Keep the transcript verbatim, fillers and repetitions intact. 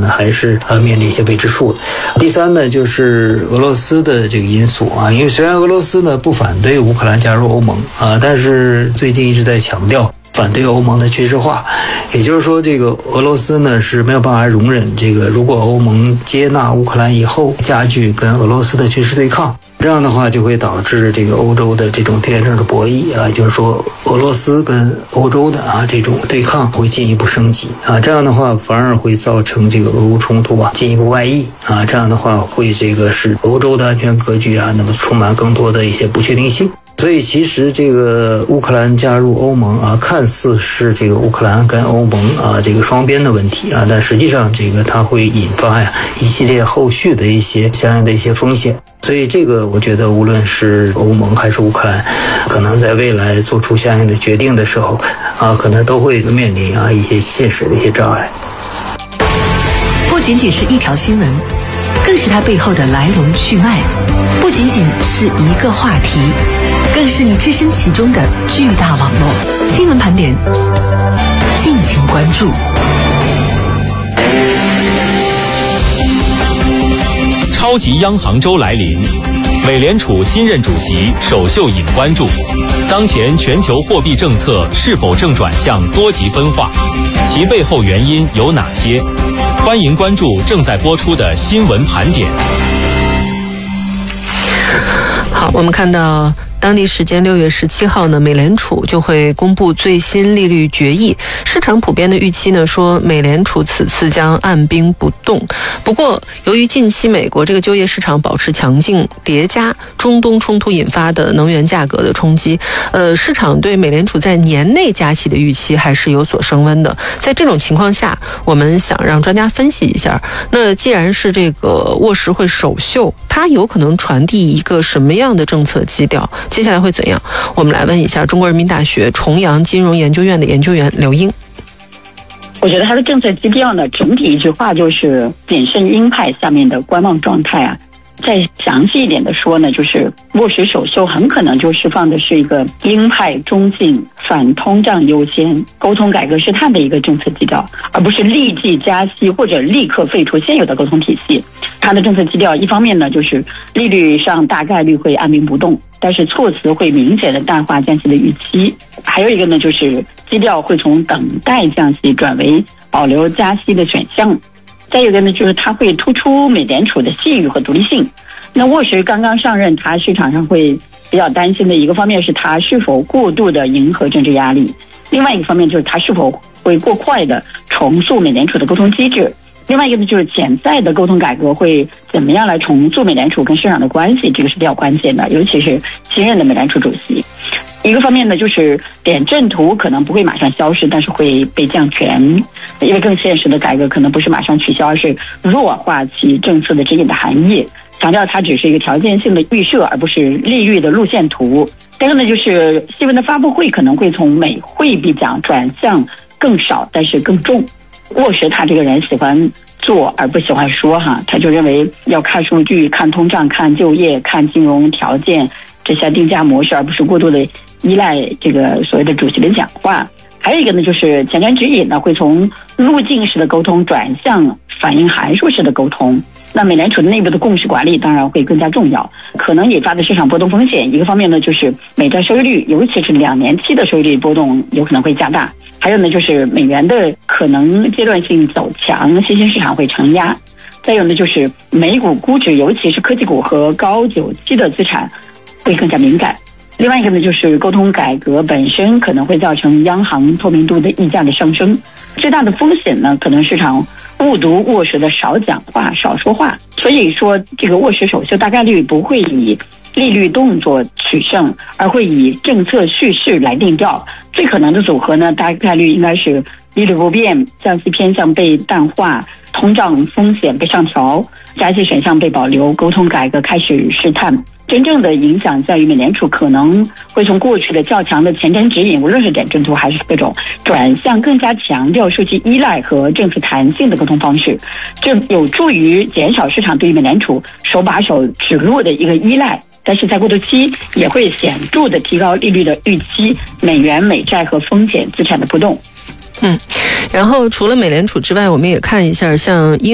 呢，还是呃面临一些未知数的。第三呢，就是俄罗斯的这个因素啊，因为虽然俄罗斯呢不反对乌克兰加入欧盟啊，但是最近一直在强调反对欧盟的军事化，也就是说，这个俄罗斯呢是没有办法容忍这个，如果欧盟接纳乌克兰以后，加剧跟俄罗斯的军事对抗，这样的话就会导致这个欧洲的这种地缘政治博弈啊，就是说俄罗斯跟欧洲的啊这种对抗会进一步升级啊，这样的话反而会造成这个俄乌冲突啊进一步外溢啊，这样的话会这个使欧洲的安全格局啊那么充满更多的一些不确定性。所以其实这个乌克兰加入欧盟啊，看似是这个乌克兰跟欧盟啊这个双边的问题啊，但实际上这个它会引发呀一系列后续的一些相应的一些风险。所以这个我觉得无论是欧盟还是乌克兰，可能在未来做出相应的决定的时候啊，可能都会面临啊一些现实的一些障碍。 不仅仅是一条新闻，更是它背后的来龙去脉，不仅仅是一个话题，更是你置身其中的巨大网络。新闻盘点，敬请关注。 超级央行周来临，美联储新任主席首秀引关注。当前全球货币政策是否正转向多极分化？其背后原因有哪些？欢迎关注正在播出的新闻盘点。 好，我们看到当地时间六月十七号呢，美联储就会公布最新利率决议。市场普遍的预期呢，说美联储此次将按兵不动。不过，由于近期美国这个就业市场保持强劲，叠加中东冲突引发的能源价格的冲击，呃，市场对美联储在年内加息的预期还是有所升温的。在这种情况下，我们想让专家分析一下，那既然是这个沃时会首秀，它有可能传递一个什么样的政策基调？接下来会怎样？我们来问一下中国人民大学重阳金融研究院的研究员刘英。 我觉得它的政策基调呢，整体一句话就是谨慎鹰派下面的观望状态啊。再详细一点的说呢，就是沃时首秀很可能就释放的是一个鹰派中性、反通胀优先、沟通改革是它的一个政策基调，而不是立即加息或者立刻废除现有的沟通体系。它的政策基调一方面呢，就是利率上大概率会按兵不动，但是措辞会明显的淡化降息的预期。还有一个呢，就是基调会从等待降息转为保留加息的选项。再有一个呢，就是它会突出美联储的信誉和独立性。那沃时刚刚上任，他市场上会比较担心的一个方面是他是否过度的迎合政治压力，另外一个方面就是他是否会过快的重塑美联储的沟通机制，另外一个呢就是潜在的沟通改革会怎么样来重塑美联储跟市场的关系，这个是比较关键的，尤其是新任的美联储主席。一个方面呢，就是点阵图可能不会马上消失，但是会被降权，因为更现实的改革可能不是马上取消，而是弱化其政策的指引的含义，强调它只是一个条件性的预设，而不是利率的路线图。第二个呢，就是新闻的发布会可能会从美汇比讲转向更少但是更重。沃时他这个人喜欢做而不喜欢说哈，他就认为要看数据、看通胀、看就业、看金融条件这些定价模式，而不是过度的依赖这个所谓的主席的讲话。还有一个呢，就是前瞻指引呢会从路径式的沟通转向反映函数式的沟通。那美联储的内部的共识管理当然会更加重要，可能引发的市场波动风险。一个方面呢，就是美债收益率，尤其是两年期的收益率波动有可能会加大。还有呢，就是美元的可能阶段性走强，新兴市场会承压。再有呢，就是美股估值，尤其是科技股和高久期的资产会更加敏感。另外一个呢，就是沟通改革本身可能会造成央行透明度的溢价的上升。最大的风险呢，可能市场误读沃时的少讲话、少说话。所以说，这个沃时首秀大概率不会以利率动作取胜，而会以政策叙事来定调。最可能的组合呢，大概率应该是利率不变，降息偏向被淡化，通胀风险被上调，加息选项被保留，沟通改革开始试探。真正的影响在于美联储可能会从过去的较强的前瞻指引，无论是点阵图还是各种，转向更加强调数据依赖和政策弹性的沟通方式，这有助于减少市场对于美联储手把手指路的一个依赖，但是在过渡期也会显著的提高利率的预期，美元、美债和风险资产的波动。 嗯，然后除了美联储之外，我们也看一下像英